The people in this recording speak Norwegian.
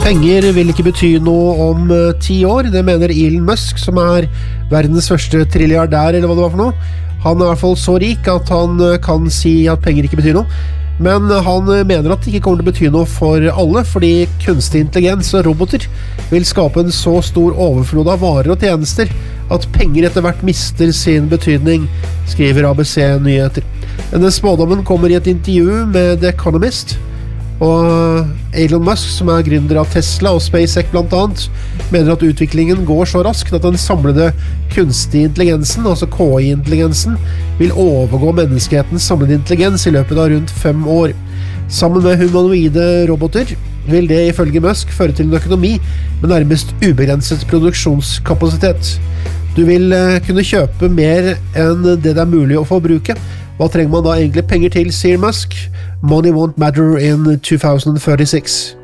Penger vil ikke bety noe om 10 år, det mener Elon Musk, som verdens første trilliardær, eller hva det var for noe. Han I hvert fall så rik at han kan si at penger ikke betyr noe. Men han mener at det ikke kommer til å bety noe for alle, fordi kunstig intelligens og roboter vil skape en så stor overflod av varer og tjenester at penger etter hvert mister sin betydning, skriver ABC Nyheter. Denne spådommen kommer I et intervju med The Economist, og Elon Musk, som gründer av Tesla og SpaceX blant annet, mener at utviklingen går så raskt at den samlede kunstige intelligensen, altså KI-intelligensen, vil overgå menneskehetens samlede intelligens I løpet av rundt 5 år. Sammen med humanoide roboter vil det ifølge Musk føre til en økonomi med nærmest ubegrenset produksjonskapasitet. Du vil kunne kjøpe mer enn det mulig å forbruke. Hva trenger man da egentlig penger til, sier Musk? Money won't matter in 2036.